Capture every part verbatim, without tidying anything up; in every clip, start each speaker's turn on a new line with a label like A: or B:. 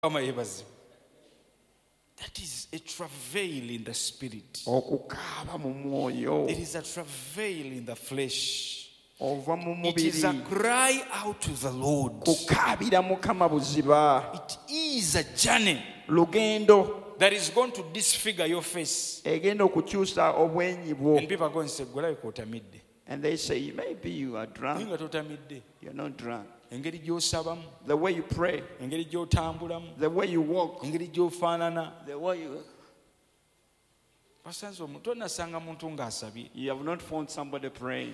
A: That is a travail in the spirit. It is a travail in the flesh. It is a cry out to the Lord. It is a journey that is going to disfigure your face. And people are going to say,
B: and they say, maybe you are drunk. You're not drunk. The way you pray, the way you walk, the way you... You have not found somebody praying.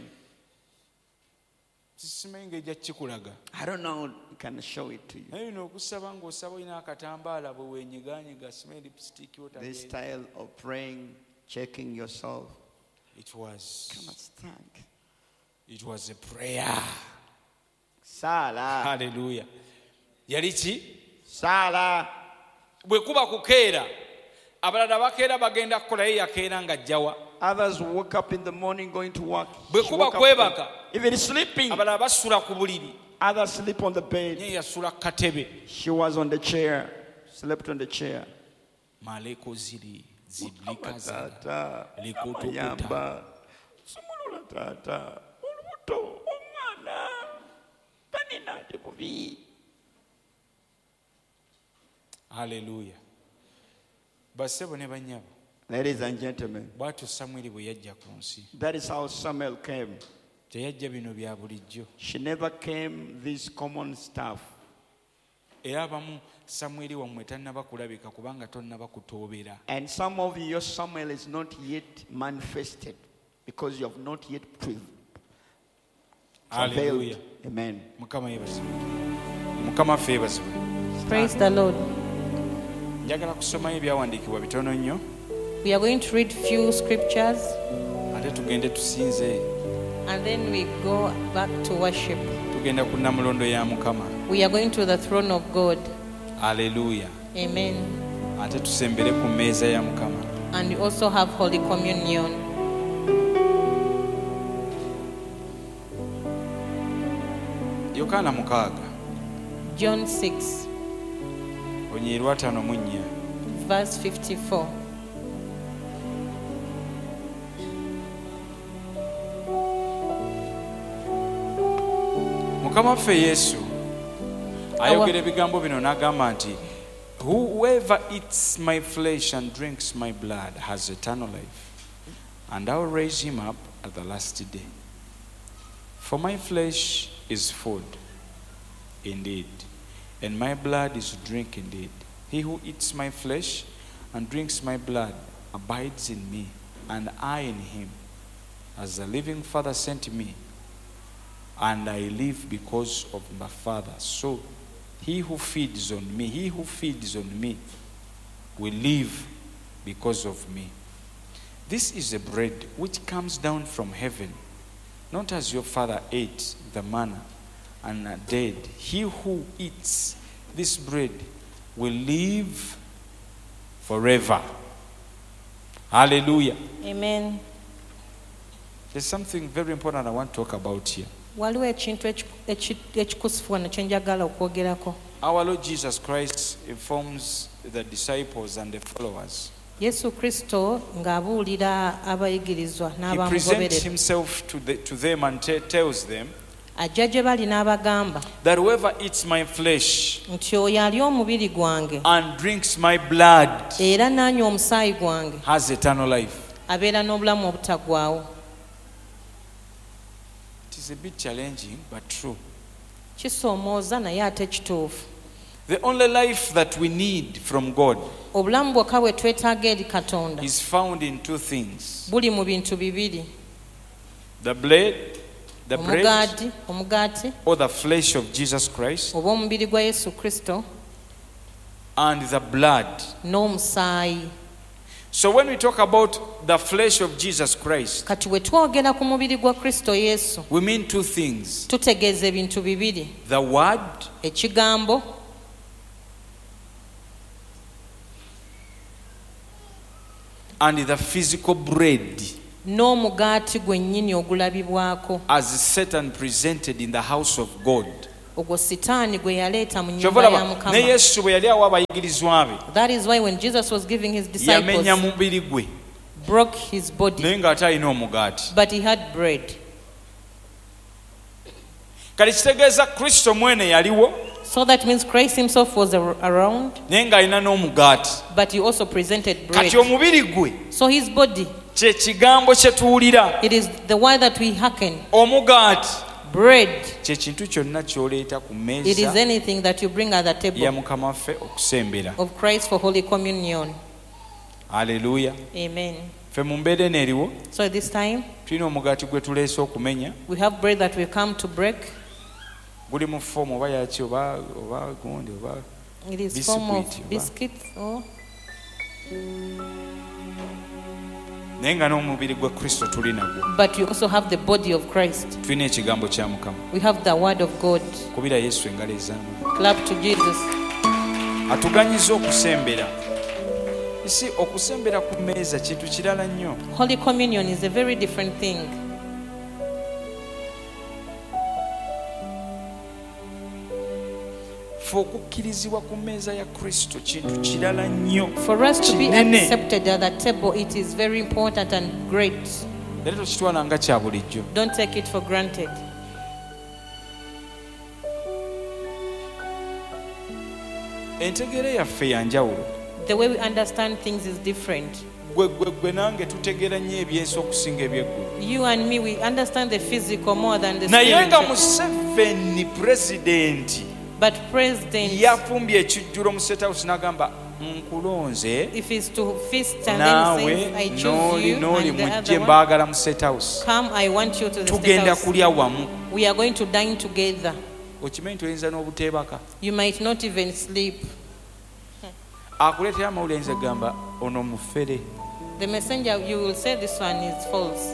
B: I don't know, I can show it to you. This style of praying, checking yourself.
A: It was,
B: come and stand.
A: It was a prayer.
B: Sala.
A: Hallelujah. Yalichi?
B: Sala.
A: Bwekuba kukeera. Abalala bakeera bagenda kukola ye yakeera nga jjawa.
B: Others woke up in the morning going to work.
A: Bwekuba kwebaka.
B: Even sleeping.
A: Abalala basula ku buliri.
B: Others sleep on the bed.
A: Ye yasula katebe.
B: She was on the chair. Slept on the chair.
A: Maleko ziri zidlika zala.
B: Likoto kuta. Sumulula tata. Olubuto. Omwana.
A: Hallelujah.
B: Ladies and gentlemen, that is how Samuel came. She never came this common stuff. And some of your Samuel is not yet manifested because you have not yet proved.
A: Hallelujah.
B: Amen.
C: Praise the Lord. We are going to read few scriptures and then we go back to worship. We are going to the throne of God.
A: Hallelujah.
C: Amen. And we also have Holy Communion. John six, verse fifty-four.
A: Mukama ffe Yesu ayogera ebigambo bino n'agamba nti whoever eats my flesh and drinks my blood has eternal life, and I will raise him up at the last day. For my flesh is food indeed, and my blood is drink indeed. He who eats my flesh and drinks my blood abides in me, and I in him. As the living Father sent me, and I live because of my Father. So he who feeds on me, he who feeds on me will live because of me. This is a bread which comes down from heaven, not as your father ate the manna and are dead. He who eats this bread will live forever. Hallelujah.
C: Amen.
A: There's something very important I want to talk about here. Our Lord Jesus Christ informs the disciples and the followers.
C: Yesu Kristo ng'abuulira abayigirizwa
A: He presents himself to, the, to them and t- tells them
C: ajja gye bali n'abagamba
A: that whoever eats my flesh
C: nti oyo alya omubiri gwange
A: and drinks my blood
C: era n'anywa omusaayi gwange
A: has eternal life.
C: abeera n'obulamu obutaggwaawo.
A: It is a bit challenging but true.
C: Kisoomooza naye ate kituufu.
A: The only life that we need from God
C: obulamu bwokka bwe twetaaga eri Katonda
A: is found in two things:
C: buli mu bintu bibiri,
A: the bread, the bread
C: omugaati omugaati
A: or the flesh of Jesus Christ,
C: oba omubiri gwa Yesu Kristo,
A: and the blood.
C: n'omusaayi.
A: So when we talk about the flesh of Jesus Christ,
C: kati bwe twogera ku mubiri gwa Kristo Yesu
A: we mean two things:
C: tutegeeza ebintu bibiri,
A: the word
C: ekigambo
A: and the physical bread,
C: n'omugaati gwennyini ogulabibwako,
A: as set and presented in the house of God.
C: ogwo sitaani gwe yaleeta mu nyumba ya Mukama.
A: Ne Yesu bwe yali awa abayigirizwa be,
C: That is why when Jesus was giving his disciples,
A: yamenya mubiri gwe,
C: broke his body,
A: naye ng'ate alina omugaati.
C: but he had bread.
A: Kale kitegeeza Kristo mwene yaliwo,
C: So that means Christ himself was ar- around,
A: naye ng'alina n'omugaati.
C: but he also presented bread.
A: Kati omubiri gwe
C: So his body,
A: kye kigambo kye tuwulira,
C: it is the word that we hearken.
A: omugaati
C: Bread,
A: kye kintu kyonna ky'oleeta ku
C: it is
A: mmeeza
C: anything that you bring at the
A: ya
C: table
A: Mukama waffe okusembera.
C: of Christ for Holy Communion.
A: Aleluya.
C: Amen.
A: Ffe mu mbeera eno eriwo,
C: So at this time,
A: tulina omugaati gwe tuleese okumenya.
C: we have bread that we come to break.
A: Guli mu foomu oba yaki oba oba gundi oba
C: It is form of
A: Biscuit,
C: biscuits. Oh.
A: naye nga n'omubiri gwa Kristo tuli nagwo.
C: But you also have the body of Christ.
A: Tulina ekigambo kya Mukama.
C: We have the word of God.
A: Kubira Yesu engalo ez'amaanyi.
C: Clap to Jesus.
A: Atuganyiza okusembera. Isi okusembera ku mmeeza kintu kirala nnyo.
C: Holy Communion is a very different thing.
A: Ffe okukkirizibwa ku mmeeza ya Kristo kintu kirala nnyo.
C: For us to be
A: Kinene.
C: accepted at the table, it is very important and great.
A: Era tokitwala nga kya bulijjo.
C: Don't take it for granted.
A: Entegeera yaffe ya njawulo.
C: The way we understand things is different.
A: Gwe gwe gwe nange tutegeera nnyo ebyensi okusinga ebyeggulu.
C: You and me, we understand the physical more than the
A: Naye nga
C: spiritual.
A: Museveni pulezidenti
C: But President,
A: yafumbye ekijjulo mu State House n'agamba nkulonze
C: if it's to feast and then
A: naawe
C: says, I choose
A: n'oli
C: you
A: n'oli
C: and the
A: mujje
C: other one,
A: mbaagala mu State House.
C: come, I want you to the state
A: Tugenda
C: house.
A: kulya wamu.
C: We are going to dine together.
A: Okimanyi toyinza n'obuteebaka.
C: You might not even sleep.
A: Akuleetera amawulire ayinza gamba ono mufere.
C: The messenger, you will say this one is false.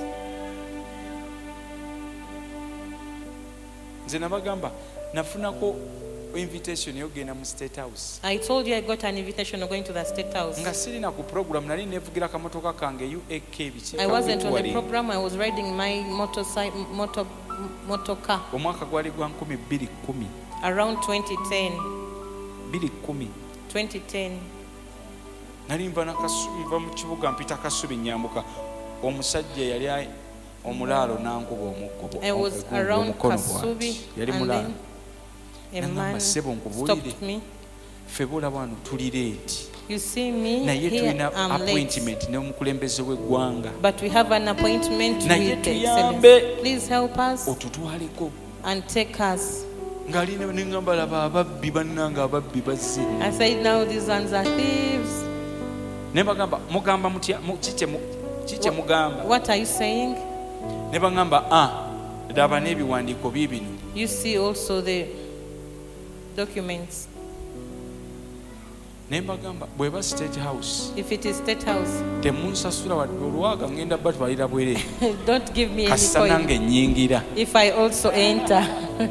A: Nze nabagamba nafunako invitation ey'okugenda mu State House.
C: I told you I got an invitation of going to the state house.
A: Nga sirina ku program nali nevugira akamotoka kange U A K biki.
C: I wasn't on the program. I was riding my motorcycle, motor, motor car
A: Omwaka gwali gwa nkumi bbiri kkumi.
C: around twenty ten.
A: bbiri kkumi.
C: twenty ten.
A: Nali nva nakasubi nva mu kibuga mpita Kasubi nyambuka. Omusajja yali ay- omulaalo n'ankuba omuggo.
C: I was around Kasubi
A: Yali
C: and
A: mulaalo.
C: then a
A: Nangamba
C: man
A: ssebo nkubuulire.
C: stopped me.
A: Ffe bulaba wano tuli leeti.
C: You see me
A: Naye
C: here,
A: tulina
C: I'm late.
A: appointment n'omukulembeze w'eggwanga.
C: But we have an appointment
A: Naye
C: with the
A: tuyambe.
C: Excellency. Please help us
A: Otutwaleko.
C: and take us.
A: Ng'ali ne ngamba laba ababbi bannange ababbi bazze.
C: I said, now these ones are thieves.
A: Ne bagamba mugamba mutya mu- kikye mu- kikye mugamba.
C: What are you saying?
A: Ne bagamba ah daba n'ebiwandiiko biibino.
C: You see also the documents.
A: Ne mbagamba bw'eba State House
C: If it is state house,
A: temunsasula wadde olwaga ngenda batwalira bwere.
C: don't give me any
A: Kasa
C: coin
A: nange nnyingira.
C: if I also enter.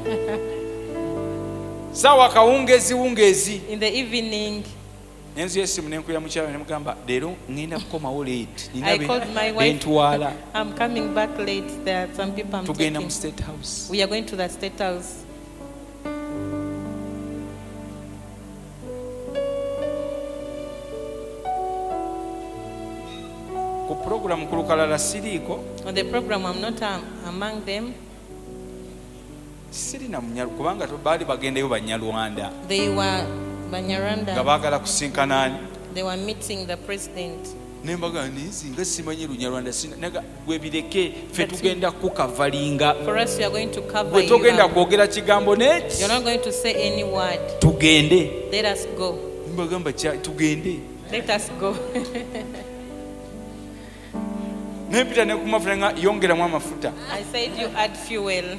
A: Saawa kawungeezi wungeezi.
C: In the evening,
A: Nenzuya essimu ne nkuya mukyala ne mugamba leero ngenda kukomawo leeti.
C: I called my wife.
A: Bentwala.
C: I'm coming back late. There are some people I'm
A: Tugenda
C: taking.
A: mu State House.
C: We are going to the state house.
A: Ku programu ku lukalala siriiko.
C: On the program, I'm not um, among them.
A: Sirina munyalu kubanga to baali bagendeyo Banyarwanda.
C: They were
A: Nga
C: Banyarwanda.
A: baagala kusinkana ani.
C: They were meeting the president.
A: Ne mbaga nzi nga simanyi Lunyarwanda sina naga gwe bireke ffe tugenda kukavalinga.
C: For us, we are going to cover
A: Gwe
C: you.
A: togenda
C: up.
A: kwogera kigambo n'eki.
C: You're not going to say any word.
A: Tugende.
C: Let us go.
A: Mbagamba kya tugende.
C: Let us go.
A: Nempita ne ku mafuta nga yongeramu amafuta.
C: I said you add fuel.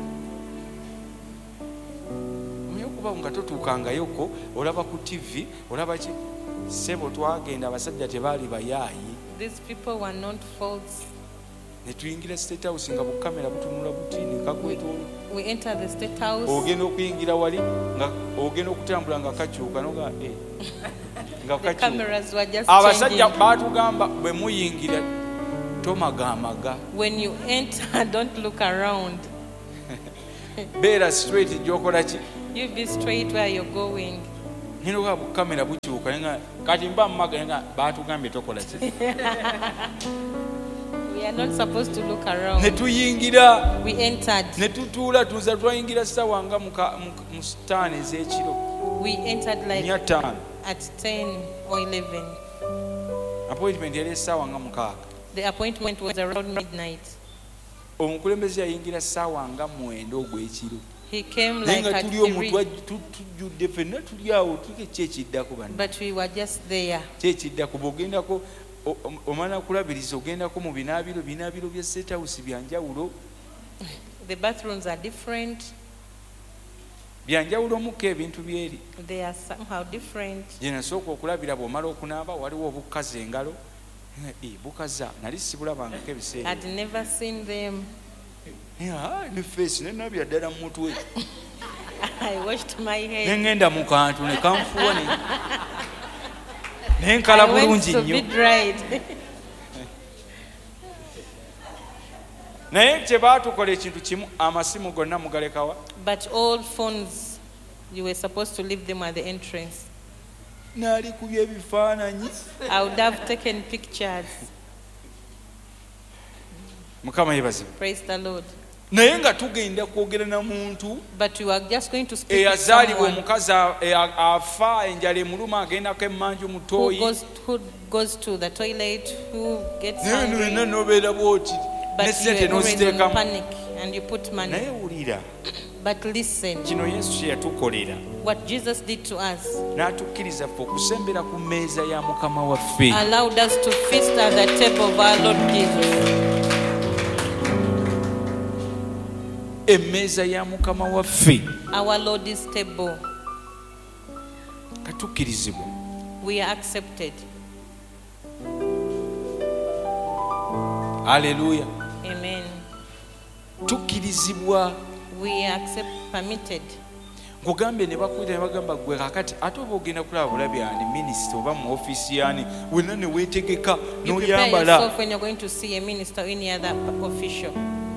A: Omanyi okuba nga totuukangayoko olaba ku T V olaba ki ssebo twagenda abasajja tebaali bayaayi.
C: These people were not false.
A: Ne tuyingira State House nga bukamera butunula buti ne kakwetoola.
C: We enter the state house.
A: Ogenda okuyingira wali nga ogenda okutambula nga kakyuka noga eh nga
C: The
A: kakyuka.
C: cameras were just
A: Abasajja
C: changing.
A: baatugamba bwe muyingira tomagamaga.
C: When you enter, don't look around.
A: beera straight gy'okola ki.
C: You be straight where you're going.
A: Nino kwa kamera bukyuka nga kati mba mmaga nga baatugambye tokola ki.
C: We are not supposed to look around.
A: Ne tuyingira.
C: We entered.
A: Ne tutuula tuza twayingira ssaawa nga mu sitaani ez'ekiro.
C: We entered like at ten or eleven.
A: Appointment yali essaawa nga mukaaga.
C: The appointment was around midnight.
A: Omukulembeze yayingira ssaawa nga mwenda ogw'ekiro.
C: He came like at three. But we were just there. The bathrooms are different. They are somehow different. I'd never seen them.
A: Yeah, my face, ne nabya ddala mu mutwe.
C: I washed my hair.
A: Ne ngenda mu kantu ne kanfuwa ne. Ne nkala bulungi nnyo. Naye kye baatukola ekintu kimu, amasimu gonna mugalekawa.
C: But all phones, you were supposed to leave them at the entrance.
A: Naali kubya ebifaananyi.
C: I would have taken pictures.
A: Mukama yebaze.
C: Praise the Lord.
A: Naye nga tugenda kwogera na muntu.
C: But you are just going to speak to
A: someone. Omukazi afa enjala emuluma agendako emmanju mutoyi.
C: Who goes, who goes to the toilet, who gets hungry.
A: Naye nobeera bw'oti.
C: But you are always in panic and you put money.
A: Naye wulira.
C: But listen.
A: Kino Yesu kye yatukolera.
C: What Jesus did to us.
A: N'atukkiriza ffe okusembera ku mmeeza ya Mukama waffe.
C: Allowed us to feast at the table of our Lord Jesus.
A: Emmeeza ya Mukama waffe.
C: Our Lord is table.
A: Katukkirizibwa.
C: We are accepted.
A: Hallelujah.
C: Amen.
A: Tukkirizibwa.
C: We are accept, permitted.
A: Nkugambye ne bakwita ne bagamba gwe kakati ate oba ogenda kulaba bulabi ani minisita oba mu ofiisi yani wenna ne weetegeka n'oyambala.
C: You prepare yourself when you're going to see a minister or any other official.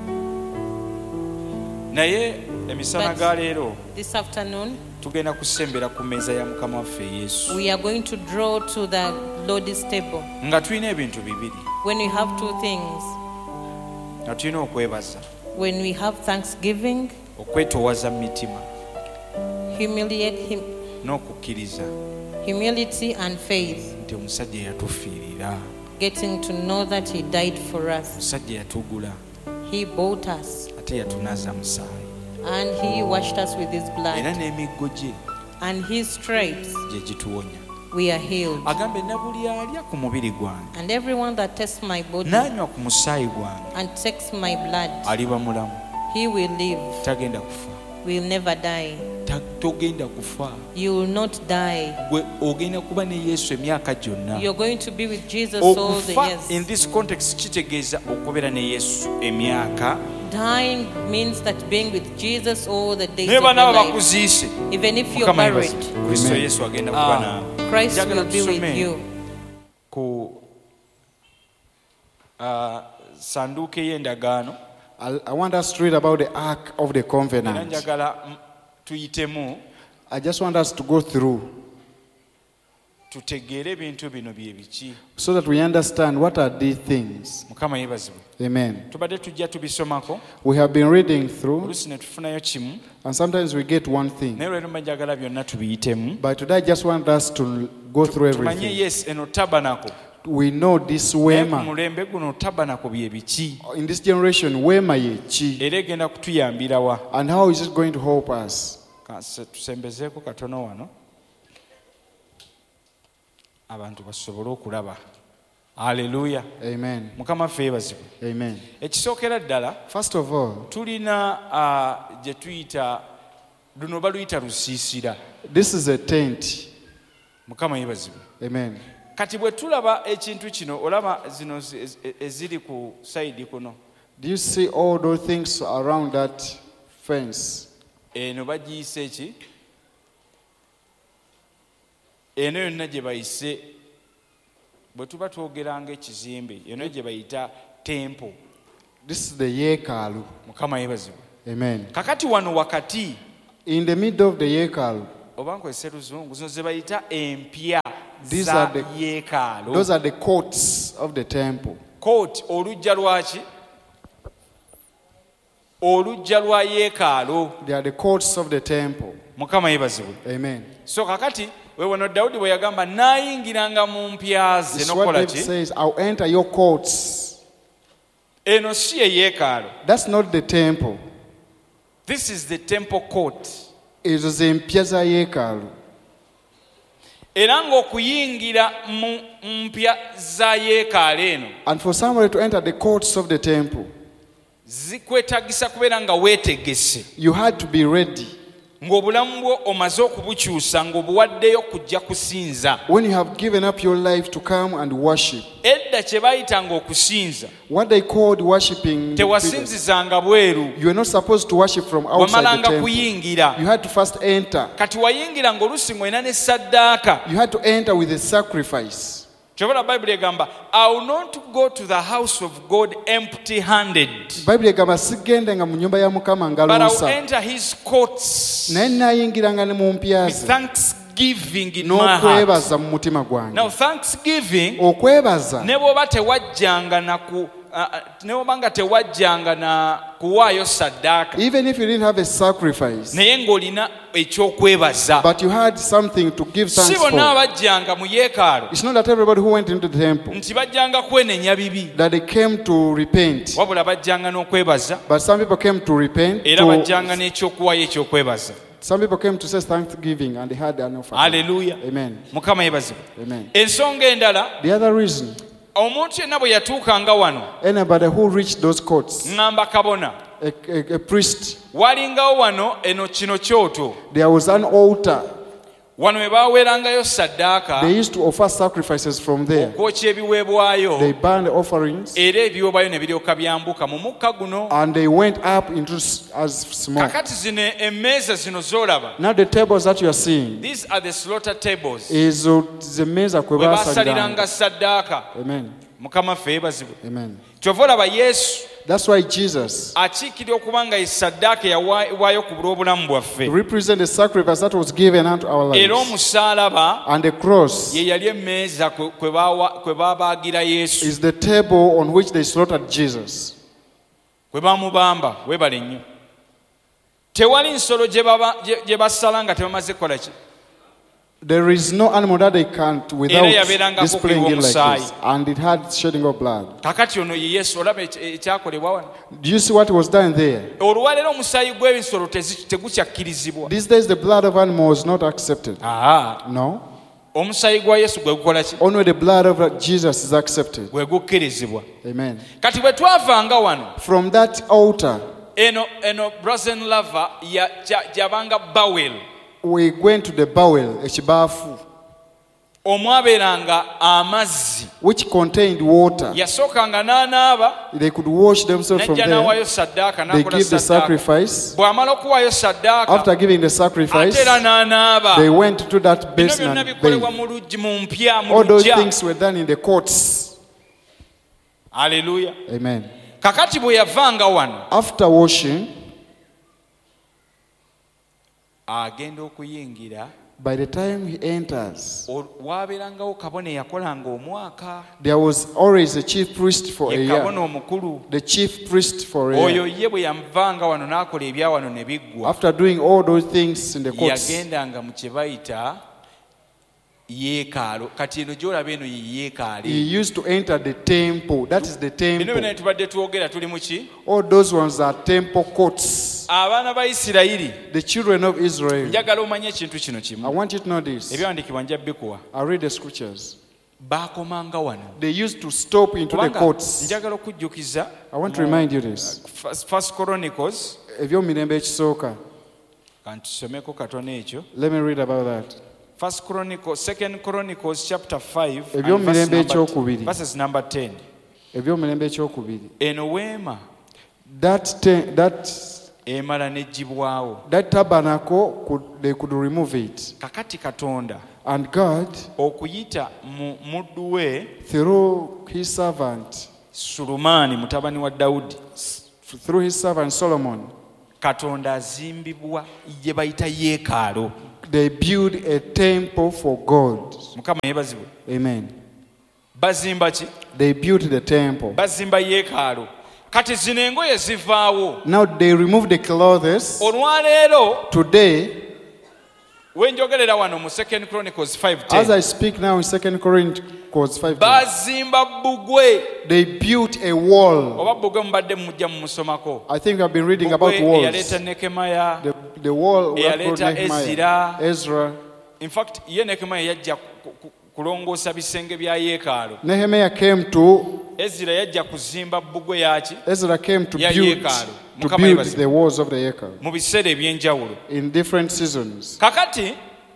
A: Naye emisana ga leero
C: this afternoon
A: tugenda kusembera ku mmeeza ya Mukama waffe Yesu.
C: We are going to draw to the Lord's table.
A: Nga tulina ebintu bibiri.
C: When we have two things.
A: Nga tulina okwebaza.
C: When we have thanksgiving.
A: Okwetoowaza mu mitima.
C: Humiliate him.
A: N'okukkiriza.
C: Humility and faith.
A: Nti omusajja yatufiirira.
C: Getting to know that he died for us.
A: Omusajja yatugula.
C: He bought us.
A: Ate yatunaza musaayi.
C: And he washed us with his blood.
A: Era n'emiggo gye.
C: And his stripes.
A: Gye gituwonya.
C: We are healed.
A: Agambe na buli alya ku mubiri gwange.
C: And everyone that tastes my body.
A: N'anywa ku musaayi gwange.
C: And takes my blood.
A: Aliba mulamu.
C: He will live.
A: Tagenda kufa.
C: Will never die.
A: Togenda kufa.
C: You will not die.
A: Gwe ogenda kuba ne Yesu emyaka gyonna.
C: You're going to be with Jesus all the years.
A: In this context kitegeeza okubeera ne Yesu emyaka.
C: Dying means that being with Jesus all the days of your life. Even if you're buried, uh, Christ will be with you.
A: Ku sanduuke y'endagaano.
B: I want us to read about the Ark of the Covenant. I just want us to go through so that we understand what are these things. Amen. We have been reading through, and sometimes we get one thing. But today I just want us to go through everything. We know this wema. In this generation, wema ye chi. And how is it going to help us?
A: Hallelujah.
B: Amen.
A: Mukama favors.
B: Amen.
A: Ekisookera ddala,
B: first of all,
A: tulina gye tuyita luno baluyita lusiisira.
B: This is a tent.
A: Mukama yebazibwe.
B: Amen.
A: Kati bwe tulaba ekintu kino olaba zino eziri ku side kuno.
B: Do you see all those things around that fence?
A: Eno bagiyise ki? Eno yonna gye bayise bwe tuba twogeranga ekizimbe eno gye bayita temple.
B: This is the yeekaalu.
A: Mukama yebazibwe.
B: Amen.
A: Kakati wano wakati.
B: In the middle of the yekalu. These are the yekalu. Those are the courts of the temple.
A: Court olujja lwaki? Olujja lwa yekalu.
B: They are the courts of the temple.
A: Mukama yebazibwe.
B: Amen.
A: So kakati we wano Daudi bwe yagamba nayingiranga mu mpya ze nokola ki?
B: It says, I'll enter your courts.
A: Eno si yekalu.
B: That's not the temple.
A: This is the temple court.
B: Ezo ze mpya za yekalu.
A: Era ng'okuyingira mu mpya za yekalu eno.
B: And for somebody to enter the courts of the temple,
A: zikwetagisa kubeera nga weetegese.
B: You had to be ready.
A: Ng'obulamu bwo omaze okubukyusa ng'obuwaddeyo kujja kusinza.
B: When you have given up your life to come and worship.
A: Edda kye bayitanga okusinza.
B: What they called worshiping.
A: Tewasinzizanga bweru.
B: You are not supposed to worship from outside the temple.
A: Kuyingira.
B: You had to first enter.
A: Kati wayingira ng'oluusi ng'olina ne saddaaka.
B: You had to enter with a sacrifice.
A: I will not go to the house of God empty-handed.
B: But I will
A: enter his courts
B: with
A: thanksgiving in my heart. Now thanksgiving, nebwoba tewajjanga na ku nebwobanga tewajjanga na kuwaayo saddaaka.
B: Even if you didn't have a sacrifice,
A: naye ng'olina ekyokwebaza.
B: But you had something to give thanks
A: si
B: for.
A: bonna abajjanga mu yeekaalu.
B: It's not that everybody who went into the temple
A: nti bajjanga kwenenya bibi.
B: That they came to repent.
A: Wabula bajjanga n'okwebaza.
B: But some people came to repent.
A: Era bajjanga n'ekyokuwaayo ekyokwebaza.
B: Some people came to say thanksgiving and they had an offering.
A: Hallelujah.
B: Amen.
A: Mukama yebazibwe.
B: Amen.
A: Ensonga endala.
B: The other reason.
A: Omuntu yenna bwe yatuukanga wano.
B: Anybody who reached those courts.
A: Ngamba kabona.
B: A, a, a priest.
A: Walingawo wano eno kino kyoto.
B: There was an altar.
A: Wano we baaweerangayo saddaaka.
B: They used to offer sacrifices from there.
A: Okwokya ebiweebwayo.
B: They burned the offerings.
A: Era ebiweebwayo ne biryoka byambuka mu mukka guno.
B: And they went up into as smoke.
A: Kakati zino emmeeza zino z'olaba.
B: Now the tables that you are seeing.
A: These are the slaughter tables.
B: Ezo z'emmeeza kwe
A: baasaliranga saddaaka.
B: Amen.
A: Mukama ffe yeebazibwe.
B: Amen.
A: Kyova olaba Yesu.
B: That's why Jesus
A: akiikirira okubanga esaddaaka yawaayo ku bulw'obulamu bwaffe.
B: Represent the sacrifice that was given unto our lives.
A: Era omusaalaba
B: and the cross
A: ye yali emmeeza kwe baabaagira Yesu.
B: Is the table on which they slaughtered Jesus.
A: Kwe baamubamba weebale nnyo. Tewali nsolo gye basala nga tebamaze kukola ki?
B: There is no animal that they can't without displaying it like this. And it had shedding of blood. Do you see what was done there? These days the blood of animals is not accepted.
A: Aha.
B: No.
A: Only
B: the blood of Jesus is accepted. Amen. From that altar, we went to the bowel, ekibafu,
A: omwaberanga amazzi,
B: which contained water.
A: Yasokanga n'anaaba,
B: they could wash themselves from there. They give the sacrifice. After giving the sacrifice, they went to that basin and bathed. All those things were done in the courts.
A: Hallelujah.
B: Amen.
A: Kakati bwe yavanga wano,
B: after washing,
A: agenda okuyingira.
B: By the time he enters,
A: waabeerangawo kabona eyakolanga omwaka.
B: There was always a chief priest for a year.
A: Kabona omukulu.
B: The chief priest for a year.
A: Oyo ye bwe yamuvanga wano n'akola ebya wano ne biggwa.
B: After doing all those things in the courts,
A: yagendanga mu kye bayita yeekaalu. Kati eno gy'olaba eno ye yeekaali.
B: He used to enter the temple. That is the temple.
A: Bino bino tubadde twogera tuli mu ki?
B: All those ones are temple courts.
A: Abaana ba Isirayiri,
B: the children of Israel.
A: Njagala omanye ekintu kino kimu.
B: I want you to know this.
A: Ebyawandiikibwa njja bikuwa.
B: I read the scriptures.
A: Baakomanga wano.
B: They used to stop into the courts.
A: Njagala okujjukiza.
B: I want to remind you this.
A: First Chronicles.
B: Ebyomirembe ekisooka.
A: Kantusomeko katono ekyo.
B: Let me read about that.
A: First Chronicles, Second Chronicles chapter five
B: and verse number,
A: verses number ten.
B: Ebyomirembe ekyokubiri.
A: Eno weema.
B: That ten, that
A: emala nejjibwawo.
B: That tabernacle could, they could remove it.
A: Kakati Katonda.
B: And God,
A: okuyita mu muddu we,
B: through his servant
A: Sulumani mutabani wa Daudi,
B: through his servant Solomon,
A: Katonda azimbibwa ye bayita yeekalo.
B: They build a temple for God.
A: Mukama yebazibwe.
B: Amen.
A: Bazimba ki?
B: They built the temple.
A: Bazimba yeekalo. Kati zino engoye zivaawo.
B: Now they remove the clothes.
A: Olwaleero
B: today,
A: wenjogerera wano mu Second Chronicles five ten.
B: As I speak now in Second Chronicles five ten.
A: Bazimba bugwe.
B: They built a wall.
A: Oba bugwe mbadde mujja mu musomako.
B: I think I've been reading about walls.
A: Eyaleeta Nehemiah.
B: The, the wall
A: eyaleeta Ezra.
B: Ezra.
A: In fact, ye Nehemiah yajja kulongoosa bisenge bya yeekalo.
B: Nehemiah came to
A: Ezra yajja kuzimba bugwe yaki?
B: Ezra came to build, to build the walls of the yeekalo.
A: Mu biseera ebyenjawulo.
B: In different seasons.
A: Kakati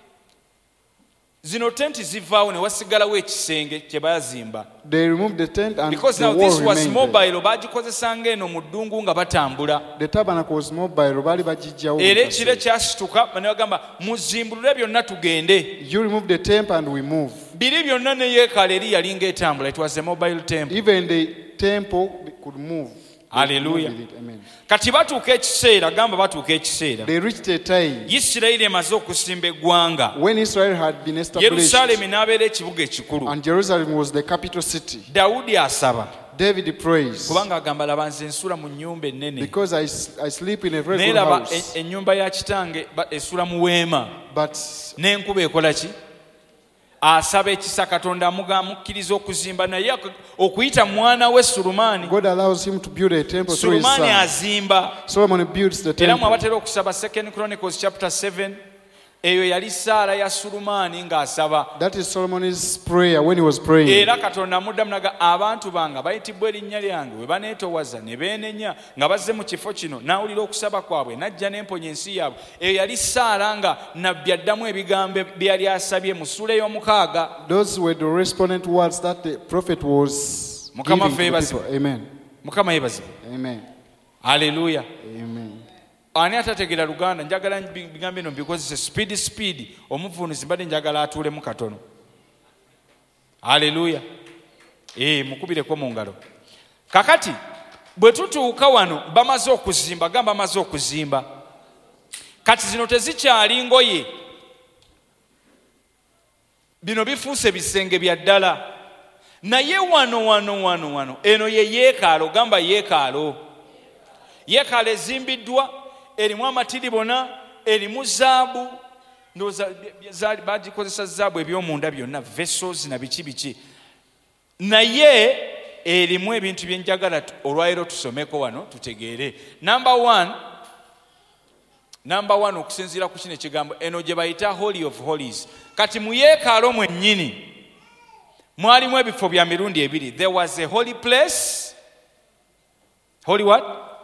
A: zino tenti zivaawo ne wasigalawo ekisenge kye bazimba.
B: They removed the tent and
A: because
B: the
A: now
B: wall
A: this was mobile,
B: bagikozesanga
A: eno mu ddungu nga batambula.
B: The tabernacle was mobile, baali bagijjawo.
A: Era ekire kyasituka ne bagamba muzimbulule byonna tugende.
B: You remove the temple and we move.
A: Biri byonna ne yeekalo eri yali ng'etambula. It was a mobile temple.
B: Even the temple could move.
A: Hallelujah. Kati batuuka ekiseera, gamba batuuka ekiseera.
B: They reached a time.
A: Isirayiri emaze okusimba eggwanga.
B: When Israel had been established.
A: Yerusaalemi n'abeera ekibuga ekikulu.
B: And Jerusalem was the capital city.
A: Dawudi asaba.
B: David prays.
A: Kubanga agamba laba nze nsula mu nnyumba ennene.
B: Because I, I sleep in a very good
A: house.
B: house.
A: Ennyumba ya kitange esula mu weema.
B: But
A: n'enkuba ekola ki? Asaba ekisa Katonda amukkiriza okuzimba naye okuyita mwana we Sulumani.
B: God allows him to build a temple through his son.
A: Sulumani azimba.
B: Solomon builds the temple.
A: Era mwabatera okusaba Second Chronicles chapter seven. Eyo yali saala ya Sulumani ng'asaba.
B: That is Solomon's prayer when he was praying.
A: Era Katonda amuddamu naga abantu bange bayitibwa erinnya lyange we baneetowaza ne beenenya nga bazze mu kifo kino n'awulira okusaba kwabwe n'ajja n'emponya ensi yaabwe. Eyo yali saala nga nabbi addamu ebigambo byali asabye mu ssuula ey'omukaaga.
B: Those were the respondent words that the prophet was giving to the people. Amen.
A: Mukama yeebazibwe.
B: Amen.
A: Hallelujah.
B: Amen.
A: Ani atategeera Luganda njagala bigambo bino bikozese speed speed omuvunuzi mbadde njagala atuulemu katono. Haleluya. Eh, mukubireko mu ngalo. Kakati bwe tutuuka wano bamaze okuzimba, gamba bamaze okuzimba. Kati zino tezikyali ngoye. Bino bifuuse bisenge bya ddala. Naye wano wano wano wano eno ye yeekalo, gamba yeekalo. Yeekalo ezimbiddwa erimu amatiribona, erimu zaabu, ndoza bagikozesa zaabu ebyomunda byonna, vessels na biki biki. Naye erimu ebintu bye njagala olwaleero tusomeko wano tutegeere. Number one, number one okusinziira ku kino ekigambo eno gye bayita Holy of Holies. Kati mu yeekalo mwennyini mwalimu ebifo bya mirundi ebiri. There was a holy place. Holy what?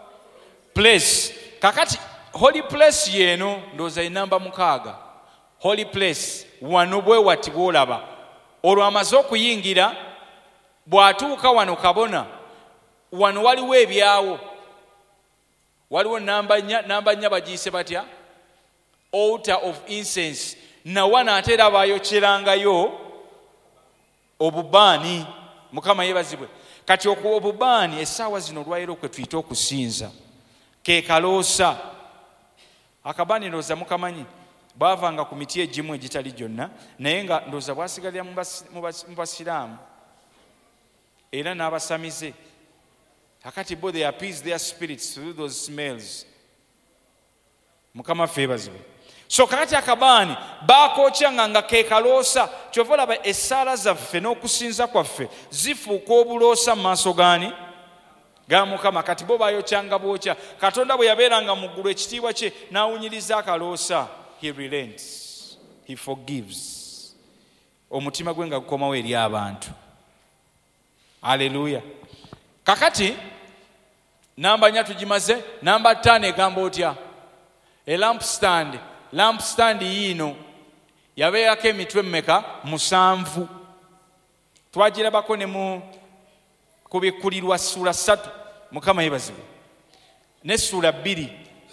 A: Place. Kakati holy place yeno ndoza inamba mukaaga. Holy place wano bwe wati bwolaba. Olwo amaze okuyingira bw'atuuka wano kabona wano waliwo ebyawo. Waliwo namba nnya, namba nnya bagiyise batya? Altar of incense. Na wana atera bayokyerangayo obubaani. Mukama yeebazibwe. Kati okuwa obubaani essaawa zino olwaleero kwe tuyita okusinza. Ke kaloosa. Akabaani ndowooza mukamanyi baavanga ku miti egimu egitali gyonna naye nga ndowooza bwasigalira mu basiraamu era n'abasamize. Kakati bo they appease their spirits through those smells. Mukama ffe yeebazibwe. So kakati akabaani baakokyanga nga ke kaloosa. Kyova olaba essaala zaffe n'okusinza kwaffe zifuuka obuloosa mu maaso gaani? Ga Mukama. Kati bo bayokyanga bwokya. Katonda bwe yabeeranga mu ggulu ekitiibwa kye n'awunyiriza akaloosa. He relents. He forgives. Omutima gwe nga gukomawo eri abantu. Haleluya. Kakati namba nnya tugimaze. Namba ttaano egamba otya? A lamp stand. Lamp stand yiino yabeerako emitwe mmeka? Musanvu. Twagirabako ne mu kubikkulirwa ssuula ssatu. Mukama yeebazibwe. Ne ssuula bbiri.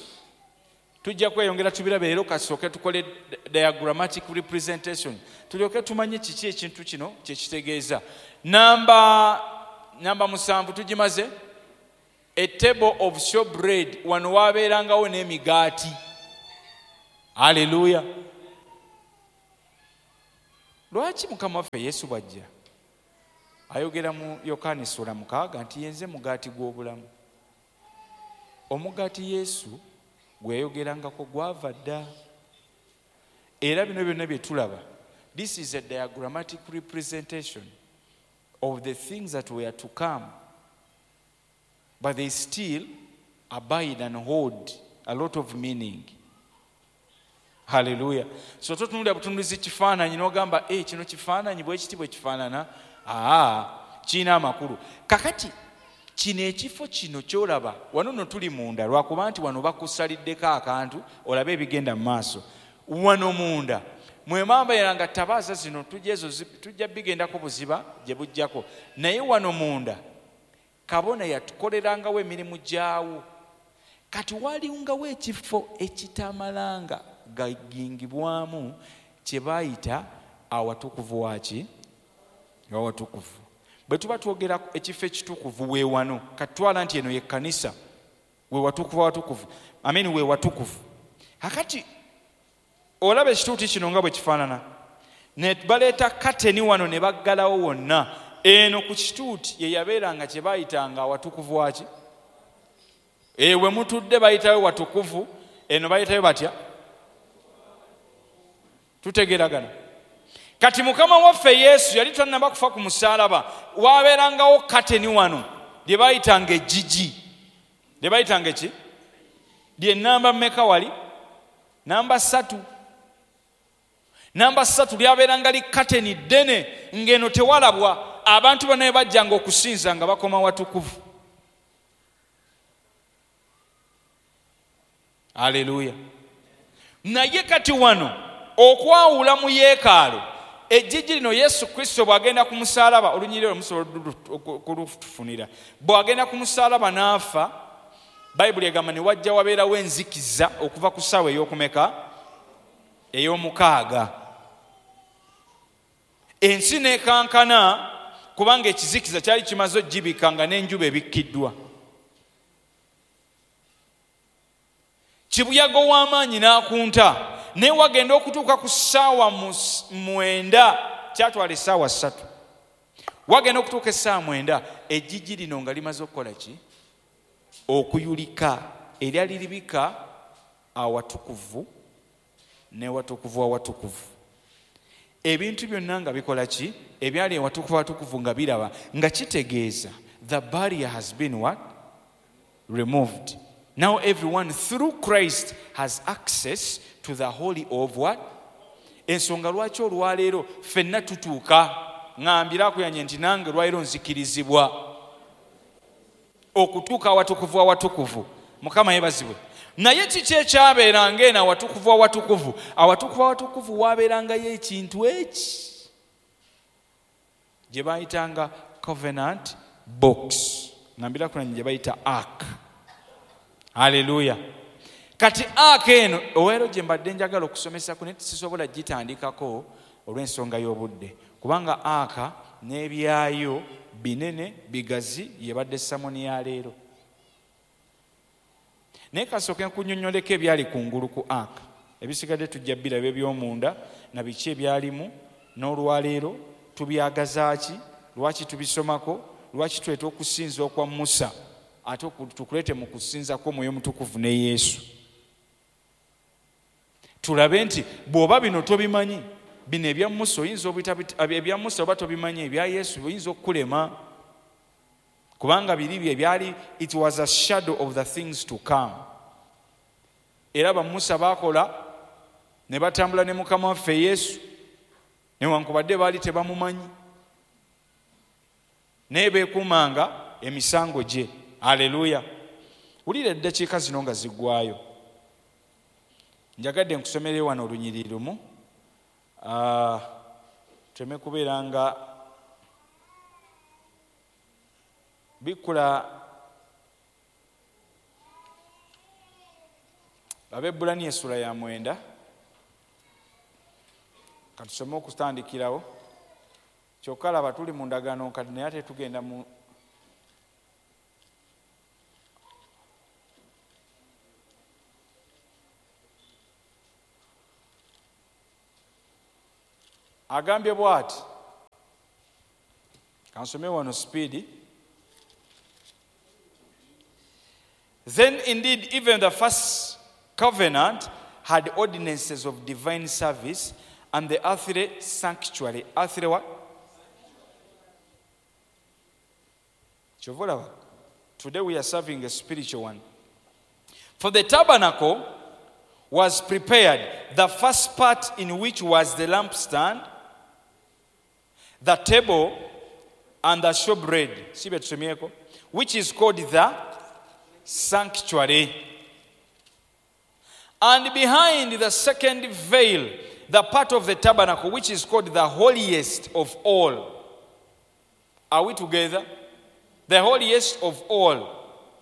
A: Tujja kweyongera tubirabe leero kasooke tukole diagrammatic representation. Tulyoke tumanye kiki ekintu kino kye kitegeeza. Namba namba musanvu tugimaze. a table of showbread, wano wabeerangawo n'emigaati. Hallelujah. Lwaki Mukama waffe Yesu bw'ajja ayogera mu Yokaana essula mukaaga nti yenze mugaati gw'obulamu. Omugaati Yesu gwe yayogerangako gwava dda. Era bino byonna bye tulaba, this is a diagrammatic representation of the things that were to come, but they still abide and hold a lot of meaning. Hallelujah. So totunulira butunulizi kifaananyi n'ogamba eh kino kifaananyi bwe kiti bwe kifaanana, aa kiina amakulu. Kakati kino ekifo kino kyolaba wano no tuli munda, lwakuba nti wano bakusaliddeko akantu olabe ebigenda mu maaso. Wano munda mwe mamba yeranga tabaaza zino tujja ezo tujja bigendako buziba gye bujjako, naye wano munda kabona yatukolerangawo emirimu gyawo. Kati walingawo ekifo ekitamalanga gagingibwamu kye baayita awatukuvu waki awatukuvu. Bwe tuba twogera ekifo ekitukuvu we wano, kati twala nti eno ye kkanisa, we watukuvu awatukuvu, amen, we watukuvu. Hakati olaba ekituuti kino nga bwe kifaanana, ne baleeta kateni wano ne baggalawo wonna. Eno ku kituuti ye yabeeranga kye baayitanga awatukuvu waki, ewe mutudde bayitayo watukuvu, eno bayitayo batya. Tutegeragana. Kati Mukama waffe Yesu yali tannaba kufa ku musaalaba, waabeerangawo kateni wano lye baayitanga ejjigi. Lye baayitanga ki? Lye namba mmeka wali? Namba ssatu. Namba ssatu lyabeeranga li kateni ddene, ng'eno tewalabwa. Abantu bonna bajjanga okusinza nga bakoma watukuvu. Haleluya. Naye kati wano okwawula mu yeekaalu, ejjigi lino Yesu Kristo bw'agenda ku musaalaba, olunyiriro lusobola kulufunira, bw'agenda ku musaalaba n'afa, Bayibuli egamba ne wajja wabeerawo enzikiza okuva ku ssaawa ey'okumeka ey'omukaaga. Ensi n'ekankana kubanga ekizikiza kyali kimaze ogibika nga n'enjuba ebikkiddwa. Kibuyaga w'amaanyi n'akunta, naye wagenda okutuuka ku ssaawa mwenda, kyatwala essaawa ssatu. Wagenda okutuuka essaawa mwenda, ejjigi lino nga limaze okukola ki? Okuyulika. Eryali libika awatukuvu ne watukuvu awatukuvu. Ebintu byonna nga bikola ki? Ebyali awatukuvu awatukuvu nga biraba, nga kitegeeza the barrier has been what? Removed. Now everyone through Christ has access to the holy of what? Ensonga lwaki olwaleero ffenna tutuuka, ngambiraku yanye nti nange lwaleero nzikirizibwa okutuuka awatukuvu awatukuvu. Mukama yeebazibwe. Naye kiki ekyabeeranga eno awatukuvu awatukuvu? Awatukuvu awatukuvu waabeerangayo ekintu eki gye baayitanga covenant box, ngambiraku nanye gye bayita ark. Haleluya. Kati ark eno oweero gye mbadde njagala okusomesa ku neti sisobola gitandikako olw'ensonga y'obudde, kubanga ark n'ebyayo binene bigazi yebadde samoni ya leero. Naye kasooke nkunnyonnyoleko ebyali kungulu ku ark. Ebisigadde tujja biraba eby'omunda na biki ebyalimu, n'olwaleero tubyagazaaki, lwaki tubisomako, lwaki tweta okusinza okwa Musa ate tukulete mu kusinzako Mwoyo Mutukuvu ne Yesu. Tulabe nti bw'oba bino tobimanyi, bino ebya Musa oyinza obuyita ebya Musa oba tobimanyi, ebya Yesu oyinza okukulema, kubanga biri bye byali, it was a shadow of the things to come. Era ba Musa baakola ne batambula ne Mukama waffe Yesu, newankubadde baali tebamumanyi, naye beekumanga emisango gye. Haleluya. Wulira eddakiika zino nga ziggwayo, njagadde nkusomere wano olunyiriri lumu, uh, teme kubeera nga bikula. Ab'Ebbulani essula ya mwenda, katusome okutandikirawo. Kyokka laba tuli mu ndagaano kati naye ate tugenda mu agambye bw'ati, kansome wano speed. Then indeed even the first covenant had ordinances of divine service, and the earthly sanctuary. Earthly what? Today we are serving a spiritual one. For the tabernacle was prepared, the first part in which was the lampstand, the table, and the showbread, which is called the sanctuary. And behind the second veil, the part of the tabernacle, which is called the holiest of all. Are we together? The holiest of all,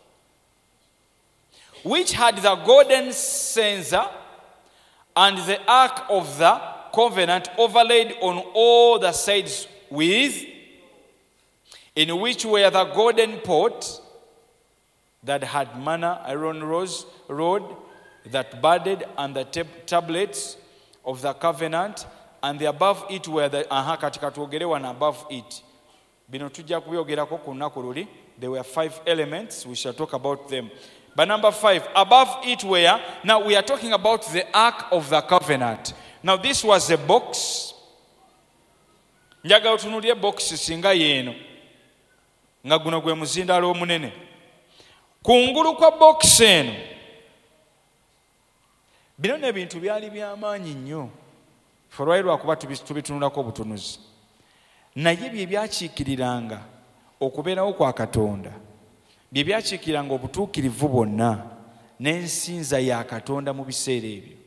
A: which had the golden censer and the ark of the covenant overlaid on all the sides with, in which were the golden pot that had manna, Aaron rose, rod that budded, and the tab- tablets of the covenant, and the above it were the aha katika tuogelewa na above it. Bino tujja kubyogerako ku nnaku luli. There were five elements. We shall talk about them. But number five, above it were, now we are talking about the Ark of the Covenant. Now this was a box. Njaga otunulie box singa yeno. Nga guno gwe muzindalo omunene. Kungulu kwa box eno. Bino nebintu byali by'amaanyi nnyo. Folwairwa kuba tubitunulako obutunuzi. Naye bye byakiikiriranga okubeerawo kwa Katonda, bye byakiikiriranga obutuukirivu bwonna n'ensinza ya Katonda mu biseera ebyo.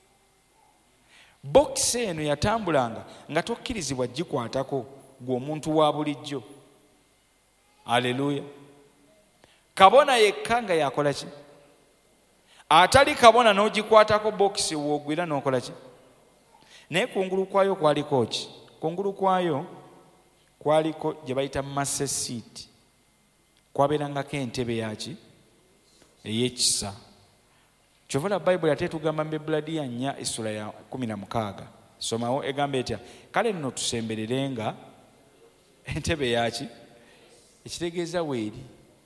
A: Bokisi eno yatambulanga nga tokkirizibwa gikwatako gwe omuntu wa bulijjo. Aleluya. Kabona yekka nga yakola ki? Atali kabona n'ogikwatako bokisi woogwira n'okola ki? Naye kungulu kwayo kwaliko ki? Kungulu kwayo kwaliko gye bayita masse seat. Kwabeerangako entebe yaki ey'ekisa. Kyova Bayibuli ate tugamba mu Ebuladiya nnya essula ya kumi na mukaaga. Somawo egamba etya? Kale nno tusembererenga entebe yaki? Ekitegeeza weeri.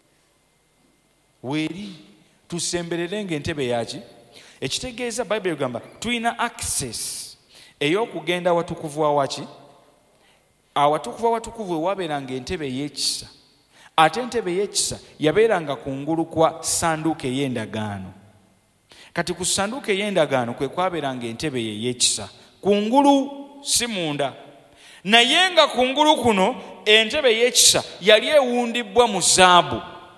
A: Weeri. Tusembererenga entebe yaki? Ekitegeeza Bayibuli egamba tulina access ey'okugenda watukuvu waki? Awatukuvu awatukuvu wabeeranga entebe ey'ekisa. Ate entebe ey'ekisa yabeeranga kungulu kwa sanduuko ey'endagaano. Kati ku sanduuko ey'endagaano kwe kwabeeranga entebe ey'ekisa. Kungulu si munda. Naye nga kungulu kuno entebe ey'ekisa yali ewundibwa mu zaabu.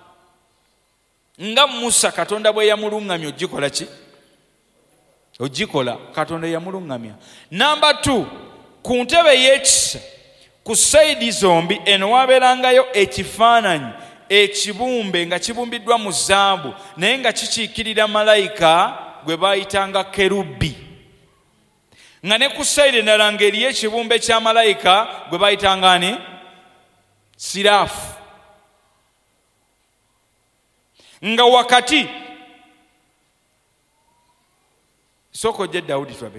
A: Nga Musa Katonda bwe yamulungamya ogikola ki? Ogikola. Katonda yamulungamya. Number two, ku ntebe ey'ekisa ku saidi zombi eno wabeerangayo ekifaananyi ekibumbe nga kibumbiddwa mu zaabu naye nga kikiikirira malayika gwe baayitanga kerubi. Nga ne ku saidi endala ng'eriyo ekibumbe kya malayika gwe baayitanga ani? Siraafu. Nga wakati soko ojje Dawudi twabe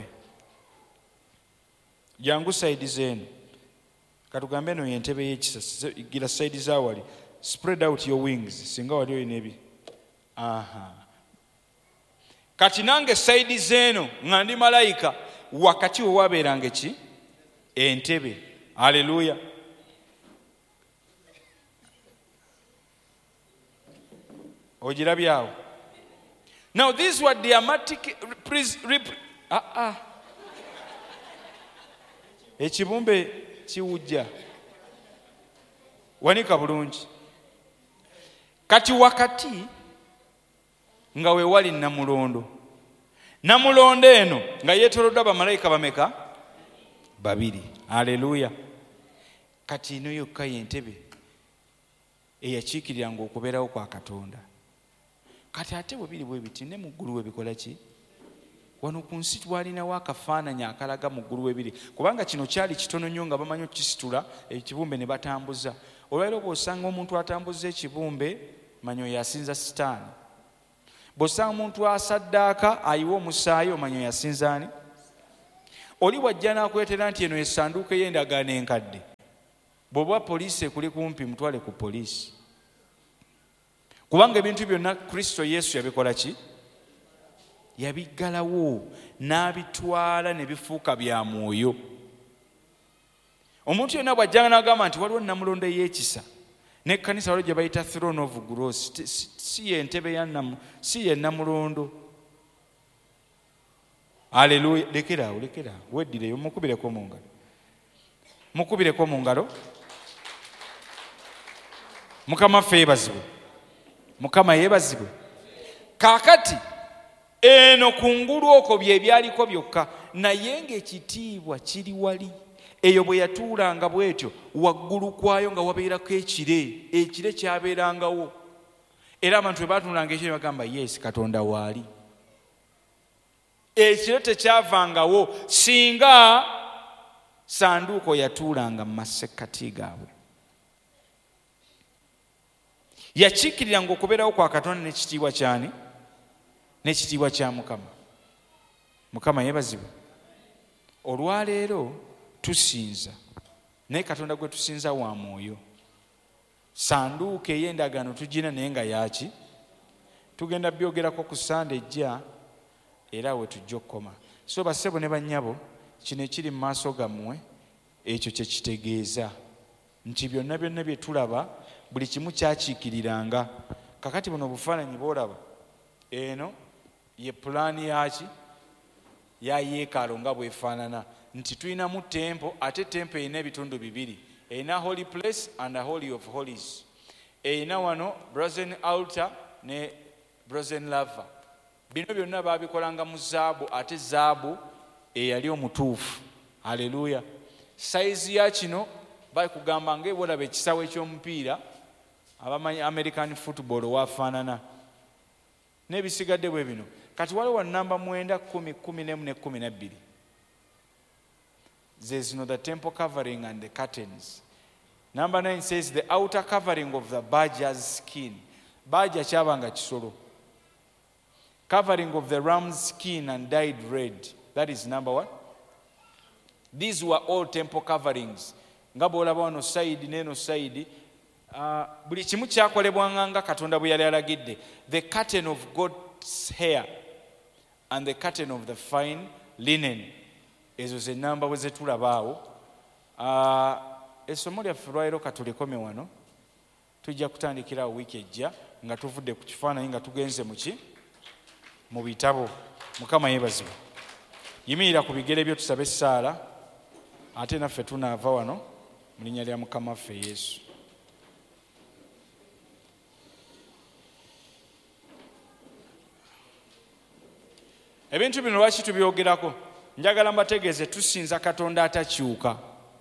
A: jangu saidi zeeno katugambe eno yentebe y'ekisa gira saidi zawali spread out your wings singa wali oyina ebi. Aha. Kati nange saidi zeeno nga ndi malayika wakati we wabeeranga ki? Entebe. Haleluya. Ojirabyawo. Now these were dramatic ah ah ekibumbe kiwujja wanika bulungi. Kati wakati nga we wali namulondo. Namulondo eno nga yeetoloddwa bamalayika bameka? Babiri. Haleluya. Kati ino yokka y'entebe eyakiikiriranga okubeerawo kwa Katonda. Kati ate bwe biri bwe biti ne mu ggulu we bikola ki? Wano ku nsi twalinawo akafaananyi akalaga mu ggulu we biri. Kubanga kino kyali kitono nnyo nga bamanyi okukisitula ekibumbe ne batambuza. Olwaleero bw'osanga omuntu atambuza ekibumbe manyi oyo asinza sitaani. Bw'osanga omuntu asaddaaka ayiwa omusaayi omanyi oyo asinza ani? oli wajja n'akwetera nti eno essanduuko ey'endagaano enkadde, bw'oba poliisi ekuli kumpi mutwale ku poliisi, kubanga ebintu byonna Kristo Yesu yabikola ki? Yabiggalawo n'abitwala ne bifuuka bya mwoyo. Omuntu yenna bw'ajjanga n'agamba nti waliwo namulondo ey'ekisa, n'ekkanisa waliwo gye bayita throne of grace, si ye ntebe ya namu, si ye namulondo. Haleluya. Lekeraawo, lekeraawo, weddireyo, mukubireko mu ngalo, mukubireko mu ngalo. Mukama ffe yeebazibwe, Mukama yeebazibwe. Kaakati eno kungulu okwo bye byaliko byokka, naye ng'ekitiibwa kiri wali. Eyo bwe yatuulanga bw'etyo, waggulu kwayo nga wabeerako ekire, ekire kyabeerangawo. Era abantu bwe baatunulanga ekire bagamba yes, Katonda waali. Ekire tekyavangawo singa sanduuko yatuulanga mu masekkati gaabwe. Yakiikiriranga okubeerawo kwa Katonda n'ekitiibwa kyani? N'ekitiibwa kya Mukama. Mukama yeebazibwe. Olwaleero tusinza, naye Katonda gwe tusinza wa mwoyo. Sanduuko ey'endagaano tugina naye nga yaki? Tugenda byogerako ku Sande ejja era we tujja okukoma. So bassebo ne bannyabo, kino ekiri mu maaso gammwe ekyo kye kitegeeza nti byonna byonna bye tulaba buli kimu kyakiikiriranga. Kakati buno obufaananyi bw'olaba eno ye pulaani yaki? Ya yeekaalu nga bwefaanana, nti tulinamu tempo, ate tempo erina ebitundu bibiri, erina holy place and a holy of holies. Erina wano brazen altar ne brazen laver. Bino byonna baabikolanga mu zaabu, ate zaabu eyali omutuufu. Haleluya. Saizi ya kino bakugamba ng'ebwolaba ekisawo eky'omupiira abamanyi American football waafaanana n'ebisigadde bwe bino. Kati waliwo namba mwenda kumi kumi n'emu ne kumi na bbiri. There's no the temple covering and the curtains. Number nine says the outer covering of the badger's skin. Badger kyabanga kisolo. Covering of the ram's skin and dyed red. That is number one. These were all temple coverings. Nga bw'olaba wano side n'eno side, uh, buli kimu kyakolebwanga nga Katonda bwe yali alagidde. The curtain of goat's hair and the curtain of the fine linen. Ezo ze namba bwe zetulabaawo. Uh, essomo lyaffe lwaliro katulekome wano. Tujja kutandikira wiiki ejja nga tuvudde ku kifaananyi nga tugenze mu ki? Mu bitabo. Mukama yeebazibwe. Yimirira ku bigere byo tusabe essaala, ate naffe tunaava wano mu linnya lya Mukama waffe Yesu. Ebintu bino lwaki tubyogerako? Njagala mbategeeze tusinza Katonda atakyuka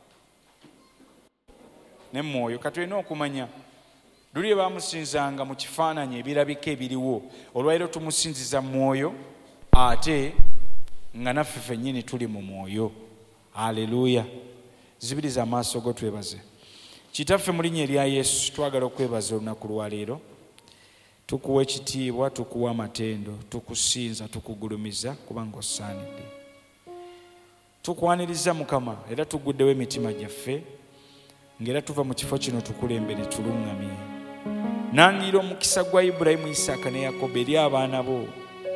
A: ne mwoyo. Katulina okumanya luli baamusinzanga mu kifaananyi ebirabika ebiriwo, olwaliro tumusinziza mwoyo ate nga naffe ffennyini tuli mu mwoyo. Haleluya. Zibiriza amaaso go twebaze. Kitaffe mu linnya erya Yesu twagala okwebaza olunaku lwaleero. Tukuwa ekitiibwa, tukuwa amatendo, tukusinza, tukugulumiza kubanga osaanidde. Tukwaniriza Mukama era tuguddewo emitima gyaffe ng'era tuva mu kifo kino tukulembere tuluŋŋamye. Nangira omukisa gwa Ibulayimu, Isaaka ne Yakobo eri abaana bo.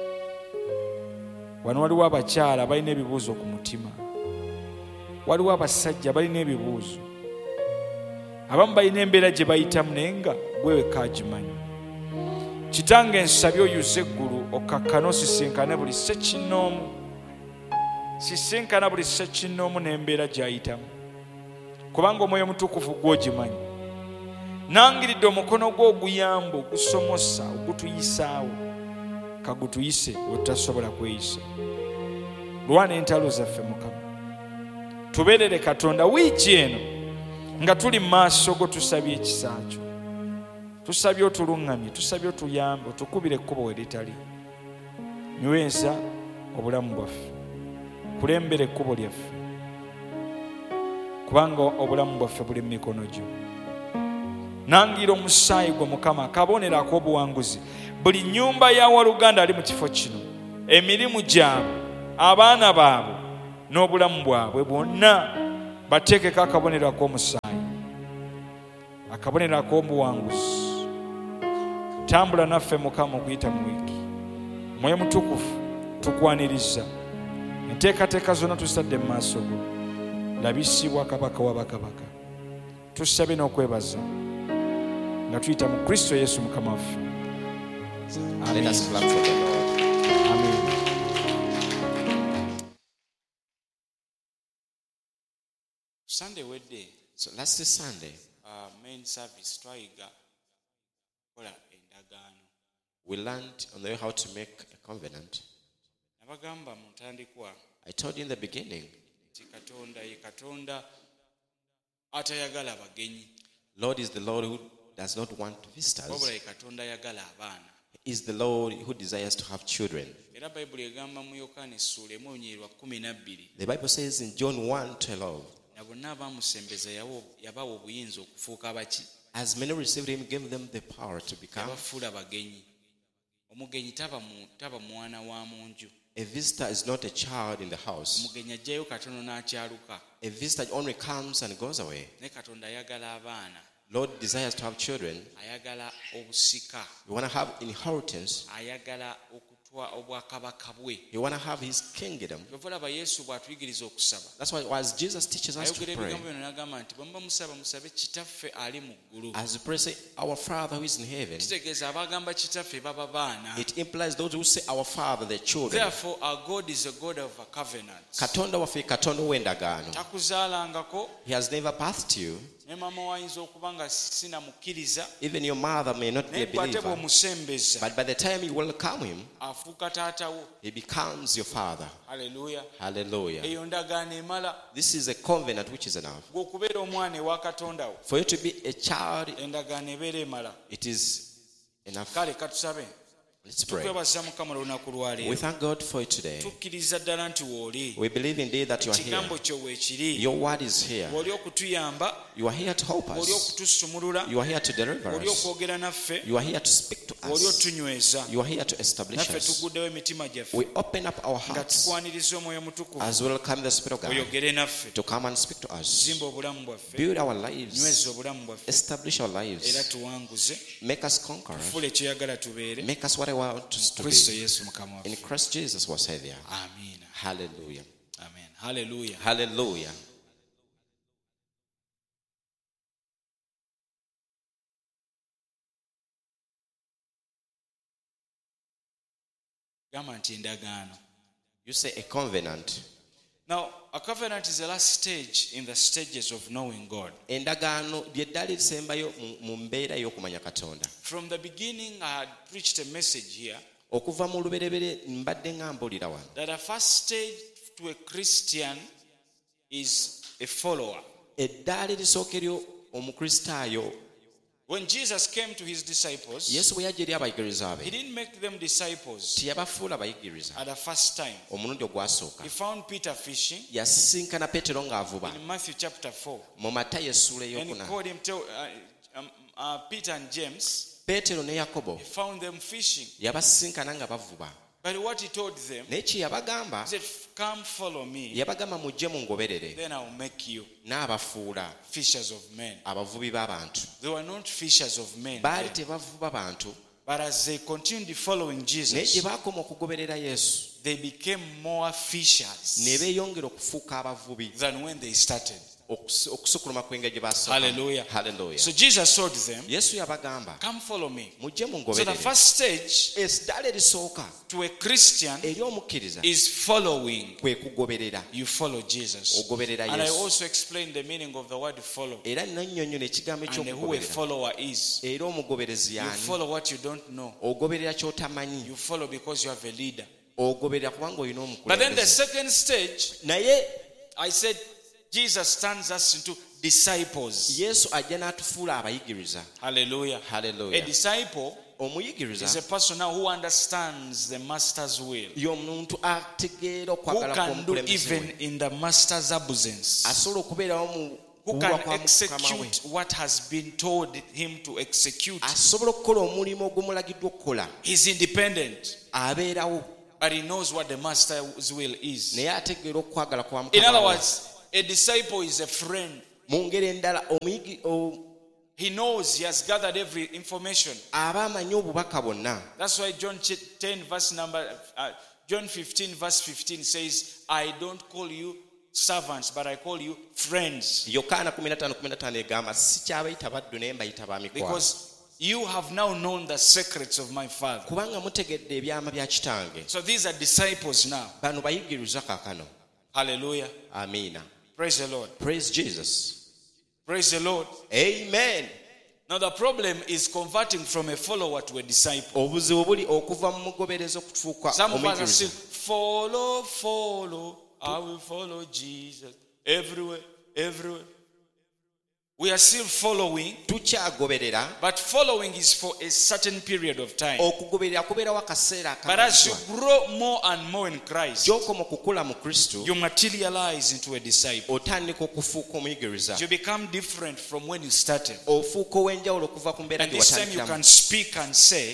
A: Wano waliwo abakyala balina ebibuuzo ku mutima, waliwo abasajja balina ebibuuzo, abamu balina embeera gye bayitamu naye nga gwe wekka agimanyi. Kitange nsabye oyuze eggulu okakkane osisinkane buli ssekinnoomu, sisinkana buli ssekinnoomu n'embeera gy'ayitamu, kubanga Omwoyo Omutukuvu gw'ogimanyi. Nangiridde omukono gwo oguyamba, ogusomosa, ogutuyisaawo, kagutuyise we tutasobola kweyisa. Lwana entalo zaffe Mukama, tubeerere Katonda wiiki eno nga tuli mu maaso go, tusabye ekisa kyo, tusabye otuluŋŋamye, tusabye otuyambe, otukubire ekkubo we litali. Nyweza obulamu bwaffe, kulembera ekkubo lyaffe, kubanga obulamu bwaffe buli mu mikono gyo. Nangira omusaayi gwe Mukama akabonero ak'obuwanguzi buli nnyumba ya waluganda ali mu kifo kino, emirimu gyabwe, abaana baabwe, n'obulamu bwabwe bwonna bateekeko akabonero ak'omusaayi, akabonero ak'obuwanguzi. Tambula naffe Mukama okuyita mu wiiki. Mwoyo Mutukuvu tukwaniriza enteekateeka zonna tusadde mu maaso go, labisibwa kabaka wa bakabaka. Tussabe n'okwebaza nga tuyita mu Kristo Yesu Mukama waffe.
D: Let us clap for the Lord.
A: Amen. Sunday wedde,
D: so last Sunday,
A: uh, main service twayiga kola endagaano.
D: We learned on the way how to make a covenant.
A: Nabagamba mu ntandikwa,
D: I told you in the beginning,
A: ti Katonda ye Katonda atayagala bagenyi.
D: Lord is the Lord who does not want visitors.
A: Wabula ye Katonda ayagala abaana.
D: He is the Lord who desires to have children.
A: Era Bayibuli egamba mu Yokaana essuula emu onyirwa kumi na bbiri.
D: The Bible says in John one twelve,
A: na bonna abaamusembeza yabawa obuyinza okufuuka abaki.
D: As many received him, gave them the power to become.
A: Yabafuula bagenyi. Omugenyi taba mu taba mwana wa mu nju.
D: A visitor is not a child in the house.
A: Omugenyi ajjayo katono n'akyaluka.
D: A visitor only comes and goes away.
A: Ne Katonda ayagala abaana.
D: Lord desires to have children.
A: Ayagala obusika.
D: You want to have inheritance.
A: Ayagala okutwa obwakabaka bwe.
D: You want to have his kingdom.
A: Yovolaba Yesu bw'atuyigiriza okusaba.
D: That's why as Jesus teaches us to pray.
A: Ayogera ebigambo bino n'agamba nti bwe muba musaba musabe kitaffe ali mu ggulu.
D: As you pray, say, our Father who is in heaven.
A: Kitegeeza abagamba kitaffe baba baana.
D: It implies those who say our Father, the children.
A: Therefore our God is a God of a covenant.
D: Katonda waffe Katonda w'endagaano.
A: Takuzaalangako.
D: He has never birthed you.
A: Ne mama wayinza okuba nga sinamukkiriza.
D: Even your mother may not be a believer. But by the time you welcome him,
A: afuuka taatawo.
D: He becomes your father.
A: Hallelujah.
D: Hallelujah.
A: Eyo ndagaano emala.
D: This is a covenant which is enough.
A: Gw'okubeera omwana ewa Katonda wo.
D: For you to be a child,
A: endagaano ebeera emala.
D: it is enough.
A: Kale katusabe.
D: Let's pray.
A: We
D: thank God for it today. We believe indeed that you are here. Your word is here. You are here to help us. You are here to deliver us. You are here to speak to us. You are here to establish us. We open up our hearts as we welcome the Spirit of God to come and speak to us. Build our lives. Establish our lives. Make us conquerors. Make us what I want us to be. In Christ Jesus was Savior.
A: Amen.
D: Hallelujah.
A: Amen. Hallelujah.
D: Hallelujah. You say a covenant.
A: Now, a covenant is the last stage in the stages of knowing God. From the beginning, I had preached a message here that the first stage to a Christian is a follower. When Jesus came to his disciples, he didn't make them disciples at the first time. He found Peter fishing in Matthew chapter four. And he called him to, uh, um, uh, Peter and James. He found them fishing. But what he told them, he said, come follow me, then I will make you fishers of men. They were not fishers of men then. But as they continued following Jesus, they became more fishers than when they started. Hallelujah.
D: Hallelujah.
A: So Jesus told them, come follow me. So the first stage to a Christian is following. You follow Jesus. And I also explained the meaning of the word follow and who a follower is. You follow what you don't know. You follow because you have a leader. But then the second stage, I said, Jesus turns us into disciples. Hallelujah.
D: Hallelujah.
A: A disciple is a person now who understands the master's will, who can do even in the master's absence, who can execute what has been told him to execute. He's independent. but he knows what the master's will is.
D: naye ategeera okwagala kwa
A: In other words, a disciple is a friend.
D: mu ngeri endala omuyigi
A: he knows, he has gathered every information.
D: aba amanyi obubaka bwonna.
A: That's why John ten verse number uh, John fifteen verse fifteen says, I don't call you servants, but I call you friends.
D: Yokaana kumi na ttaano kumi na ttaano egamba sikyabayita baddu naye mbayita ba mikwano.
A: Because you have now known the secrets of my Father.
D: Kubanga mutegedde ebyama bya kitange.
A: So these are disciples now.
D: Bano bayigiriza kaakano.
A: Hallelujah.
D: Amina.
A: Praise the Lord.
D: Praise Jesus.
A: Praise the Lord.
D: Amen.
A: Now the problem is converting from a follower to a disciple.
D: Obuzibu buli okuva mu mugobereza okutuuka
A: some of us are still follow, follow. I will follow Jesus everywhere, everywhere. We are still following, but following is for a certain period of time. But as you grow more and more in Christ, you materialize into a disciple. You become different from when you started. And this time you can speak and say,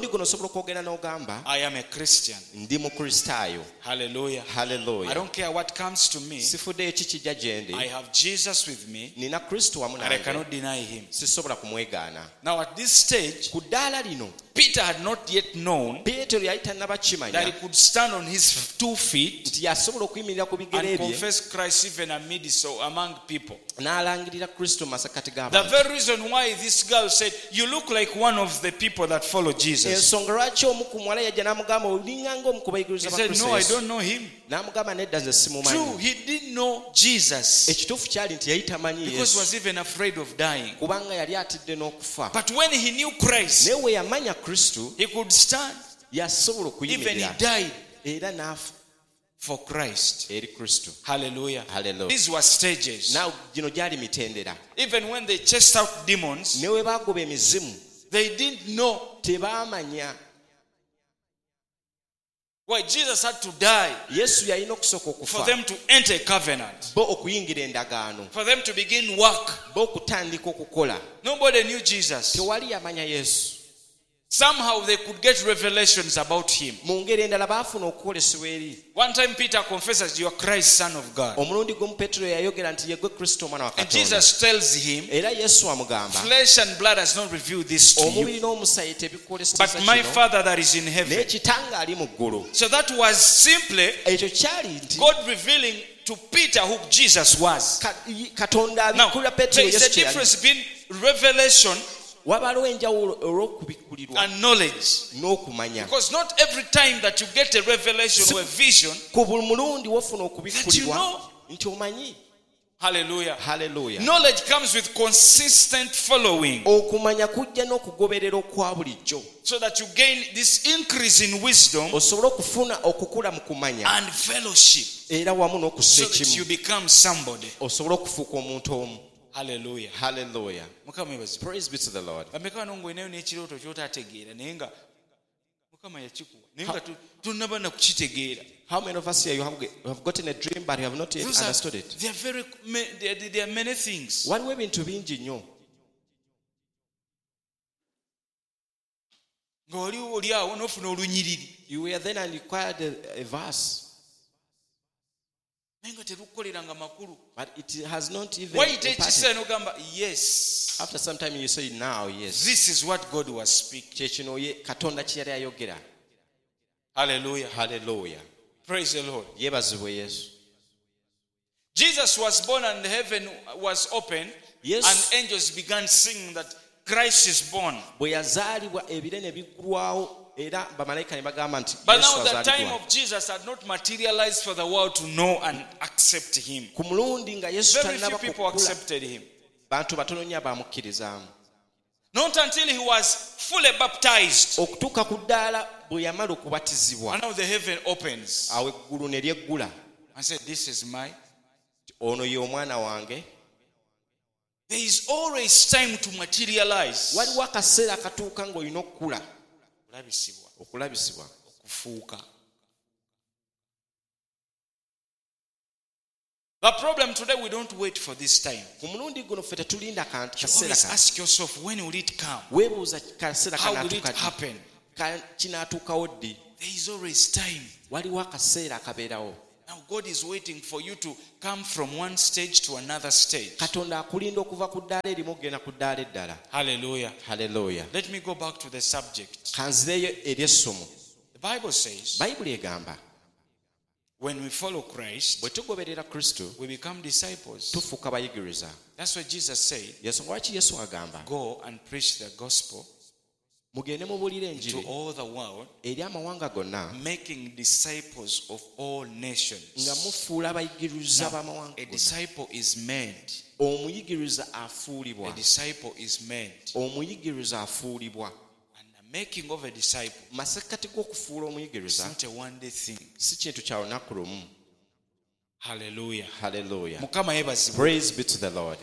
A: I am a Christian. Hallelujah.
D: Hallelujah.
A: I don't care what comes to me. I have Jesus with me. And I cannot deny him. Now at this stage, Peter had not yet known that he could stand on his two feet and confess Christ even amidst or among people. The very reason why this girl said, you look like one of the people that follow Jesus. He said, no, I don't know him. True, he didn't know Jesus because he was even afraid of dying. But when he knew Christ, he could stand. Even he died for Christ. Hallelujah.
D: Hallelujah.
A: These were stages.
D: Now,
A: even when they chased out demons, they didn't know why Jesus had to die for them to enter a covenant, for them to begin work. Nobody knew Jesus. Somehow they could get revelations about him. One time Peter confesses, you are Christ, Son of God. And Jesus tells him, flesh and blood has not revealed this to you, but my Father that is in heaven. So that was simply God revealing to Peter who Jesus was. Now, there is a difference between revelation and knowledge. Because not every time that you get a revelation or a vision that you know. Hallelujah.
D: Hallelujah.
A: Knowledge comes with consistent following, so that you gain this increase in wisdom and fellowship, so that you become somebody. Hallelujah.
D: Hallelujah. Praise be to the Lord. How many of us here you have, have gotten a dream but you have not yet Those understood
A: are,
D: it?
A: There are very there, there are many things.
D: One way into bingi nnyo. You were then and required a, a verse. But it has not even
A: imparted. Yes.
D: After some time you say now, yes.
A: This is what God was speaking. Hallelujah.
D: Hallelujah.
A: Praise the Lord.
D: Yes.
A: Jesus was born and heaven was open.
D: Yes.
A: And angels began singing that Christ is born.
D: But
A: now the time of Jesus had not materialized for the world to know and accept him. Very few people accepted him. Not until he was fully baptized. And now the heaven opens. I said, this is my. There is always time to materialize. The problem today, we don't wait for this time. You always ask yourself, when will it come? How will it happen? There is always time.
D: Waliwo akaseera akabeerawo.
A: Now God is waiting for you to come from one stage to another stage.
D: Katonda akulinda okuva ku ddaala erimu okugenda ku ddaala eddala.
A: Hallelujah.
D: Hallelujah.
A: Let me go back to the subject.
D: Kanzireyo eri essomo.
A: The Bible says,
D: Bayibuli egamba,
A: when we follow Christ,
D: bwe tugoberera Kristo,
A: we become disciples.
D: tufuuka bayigiriza.
A: That's what Jesus said.
D: Yesu lwaki Yesu agamba,
A: go and preach the gospel
D: mugende mubuulire enjiri
A: to all the world,
D: eri amawanga gonna,
A: making disciples of all nations.
D: nga mufuula abayigiriza b'amawanga
A: A
D: gonna.
A: disciple is made.
D: Omuyigiriza afuulibwa.
A: A disciple is made.
D: Omuyigiriza afuulibwa.
A: And the making of a disciple
D: Masekkati g'okufuula
A: is
D: omuyigiriza
A: not a one-day thing.
D: si kintu kya lunaku lumu.
A: Hallelujah.
D: Hallelujah.
A: Mukama yebazibwe.
D: Praise be to the Lord.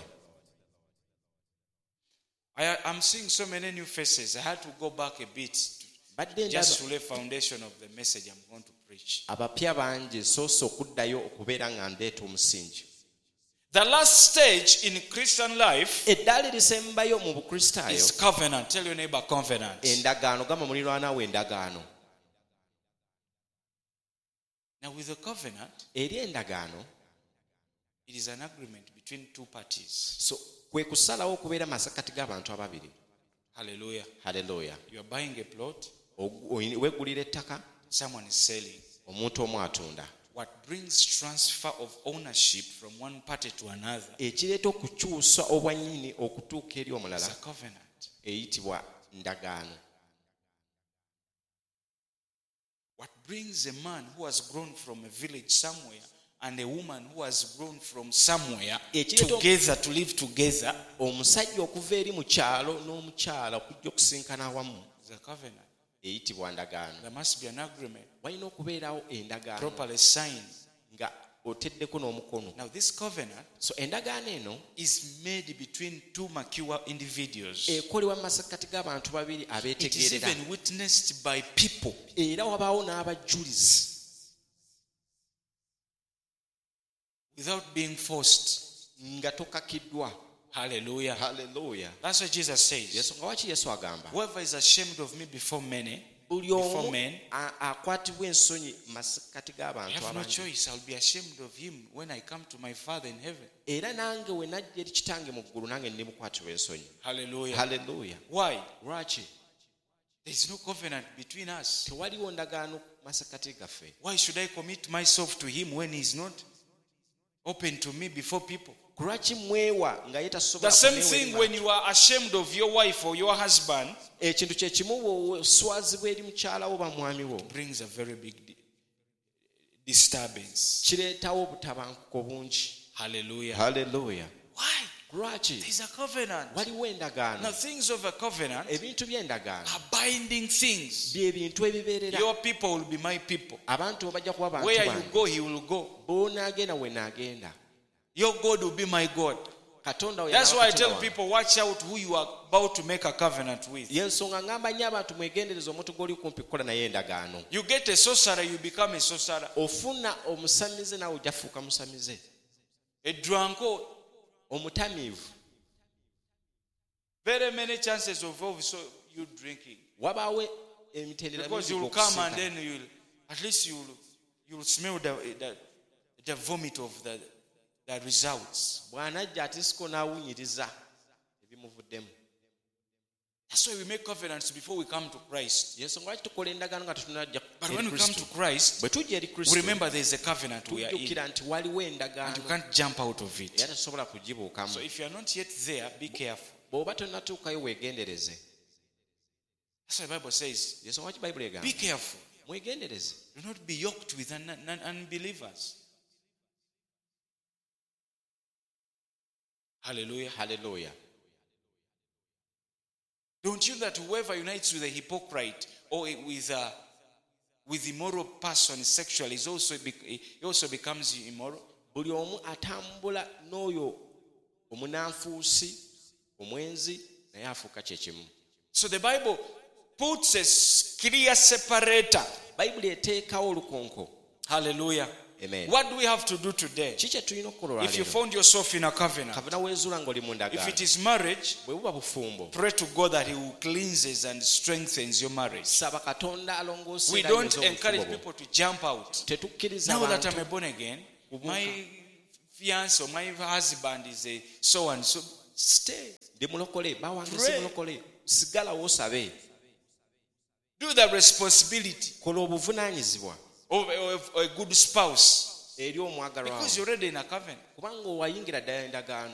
A: I am seeing so many new faces. I had to go back a bit to, just to lay foundation of the message I'm going to preach.
D: Abapya bangi soose okuddayo okubeera nga ndeeta omusingi.
A: The last stage in Christian life
D: Eddaala erisembayo mu bukristaayo
A: is covenant. Tell your neighbor covenant.
D: endagaano. Gamba muliraanwa we endagaano.
A: Now with the covenant,
D: eri endagaano,
A: it is an agreement between two parties.
D: so kwe kusalawo okubeera masekkati g'abantu ababiri.
A: Hallelujah.
D: Hallelujah.
A: You are buying a plot,
D: Weggulira ettaka,
A: someone is selling.
D: omuntu omu atunda.
A: What brings transfer of ownership from one party to another
D: Ekireeta okukyusa obwannyini okutuuka eri
A: is
D: omulala
A: a covenant.
D: eyitibwa ndagaano.
A: What brings a man who has grown from a village somewhere and a woman who has grown from somewhere together to live together
D: Omusajja okuva eri mu kyalo n'omukyala okujja okusinkana awamu
A: is a covenant.
D: eyitibwa ndagaano.
A: There must be an agreement
D: Walina okubeerawo endagaano
A: properly signed.
D: nga oteddeko n'omukono.
A: Now this covenant
D: So endagaano eno
A: is made between two mature individuals.
D: ekolebwa mu masekkati g'abantu babiri
A: It is
D: abeetegeerera,
A: even witnessed by people.
D: era wabaawo n'abajulizi
A: Without being forced.
D: nga tokakiddwa.
A: Hallelujah.
D: Hallelujah.
A: That's what Jesus says.
D: Yesu nga waki Yesu agamba,
A: Whoever is ashamed of me before many,
D: buli
A: before
D: omu
A: men,
D: a- akwatibwa ensonyi mu masekkati
A: I
D: g'abantu
A: have no
D: abangi.
A: choice. I'll be ashamed of him when I come to my Father in heaven.
D: Era nange we najja eri kitange mu ggulu nange ndimukwatibwa ensonyi.
A: Hallelujah.
D: Hallelujah.
A: Why?
D: Lwaki?
A: There is no covenant between us.
D: Tewaliwo ndagaano mu masekkati gaffe.
A: Why should I commit myself to him when he's not open to me before people?
D: Lwaki mwewa nga ye
A: The
D: tasobola
A: same
D: kuneewa
A: thing
D: eri
A: when
D: bantu?
A: you are ashamed of your wife or your husband
D: Ekintu kye kimu bw'oswazibwa eri mukyala wo ba mwami wo
A: brings a very big di- disturbance.
D: kireetawo obutabanguko bungi.
A: Hallelujah.
D: Hallelujah.
A: Why?
D: Lwaki?
A: There's a covenant.
D: Waliwo endagaano.
A: Now things of a covenant
D: Ebintu by'endagaano
A: are binding things.
D: bye bintu ebibeerera.
A: Your people will be my people.
D: Abantu bajja kuba bantu
A: Where you
D: bange.
A: go, he will go.
D: Bw'onaagenda we naagenda.
A: Your God will be my God.
D: Katonda we
A: That's
D: y'aba
A: why I
D: Katonda
A: tell
D: wange.
A: people, watch out who you are about to make a covenant with.
D: Y'ensonga ngamba nnyo abantu mwegendereze omuntu gw'oli kumpi kukola naye endagaano.
A: You get a sorcerer, you become a sorcerer.
D: Ofuna omusamize nawe ojja kufuuka musamize.
A: A drunkard,
D: Omutamiivu.
A: very many chances of also you drinking.
D: Wabaawo emitendera
A: Because
D: mingi
A: you will come and
D: okusinga.
A: then you will, at least you will, you will smell the, the, the vomit of the, the results.
D: Bw'anajja atisiko n'awunyiriza ebimuvuddemu.
A: That's why we make covenants before we come to Christ.
D: Y'ensonga lwaki tukola endagaano nga tetunajja
A: But
D: eri
A: when we come to
D: Kristo.
A: Christ,
D: Bwe tujja eri
A: we
D: Kristo
A: remember there is a covenant we are in.
D: tujjukira nti waliwo
A: And you
D: endagaano
A: can't jump out of it.
D: era tosobola kugibuukamu.
A: So if you are not yet there, be careful.
D: Bw'oba tonnatuukayo weegendereze.
A: That's what the Bible says.
D: Y'ensonga lwaki Bayibuli egamba
A: Be careful.
D: mwegendereze.
A: Do not be yoked with un- un- unbelievers. Hallelujah.
D: Hallelujah.
A: Don't you that whoever unites with a hypocrite or with a with immoral person sexually is also be, he also becomes immoral?
D: Buli omu atambula n'oyo omunanfuusi omwenzi naye afuuka kye kimu.
A: So the Bible puts a clear separator.
D: Bayibuli eteekawo olukonko.
A: Hallelujah.
D: Amen.
A: What do we have to do today? If you found yourself in a covenant, if it is marriage, pray to God that He will cleanses and strengthens your marriage. We don't encourage people to jump out. Now that I'm a born again, my fiance or my husband is a so and so. Stay. Pray. Do the responsibility of a, a good spouse. Because you're already in a covenant.